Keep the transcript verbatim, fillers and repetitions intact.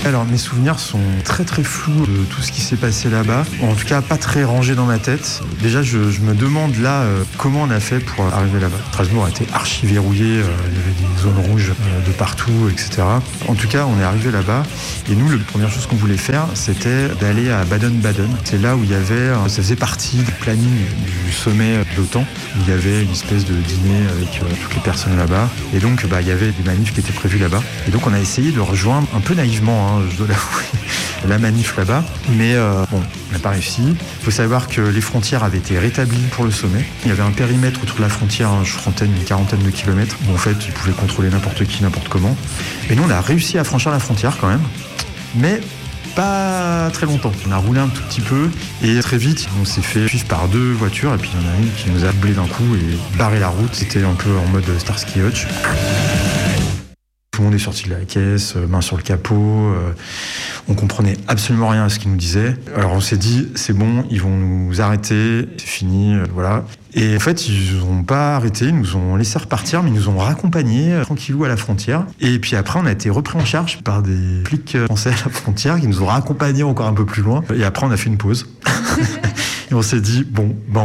Alors mes souvenirs sont très très flous de tout ce qui s'est passé là-bas. En tout cas pas très rangé dans ma tête. Déjà je, je me demande là euh, comment on a fait pour arriver là-bas. Strasbourg a été archi verrouillé, euh, il y avait des zones rouges euh, de partout, et cetera. En tout cas on est arrivé là-bas et nous la première chose qu'on voulait faire c'était d'aller à Baden-Baden. C'est là où il y avait, euh, ça faisait partie du planning du sommet de l'OTAN. Il y avait une espèce de dîner avec euh, toutes les personnes là-bas. Et donc bah, il y avait des manifs qui étaient prévus là-bas. Et donc on a essayé de rejoindre un peu naïvement, hein, je dois l'avouer, la manif là-bas. Mais euh, bon, on n'a pas réussi. Il faut savoir que les frontières avaient été rétablies pour le sommet. Il y avait un périmètre autour de la frontière, hein, je trentaine, une quarantaine de kilomètres, où en fait ils pouvaient contrôler n'importe qui, n'importe comment. Et nous on a réussi à franchir la frontière quand même. Mais pas très longtemps. On a roulé un tout petit peu et très vite, on s'est fait suivre par deux voitures et puis il y en a une qui nous a doublé d'un coup et barré la route. C'était un peu en mode Starsky Hutch. Tout le monde est sorti de la caisse, main sur le capot. Euh, on comprenait absolument rien à ce qu'ils nous disaient. Alors on s'est dit, c'est bon, ils vont nous arrêter, c'est fini, euh, voilà. Et en fait, ils nous ont pas arrêté, ils nous ont laissé repartir, mais ils nous ont raccompagnés euh, tranquillou à la frontière. Et puis après, on a été repris en charge par des flics français à la frontière qui nous ont raccompagnés encore un peu plus loin. Et après, on a fait une pause. Et on s'est dit, bon, ben